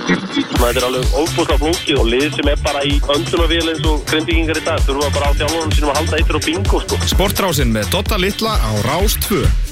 Þetta er alveg óbúslega flókið og lið sem bara í öndunarvél eins og Grindvíkingar í dag þurfa bara á þjálfarunum sínum að halda eittir og bingo sko. Sportrásin með Dodda Litla á Rás 2.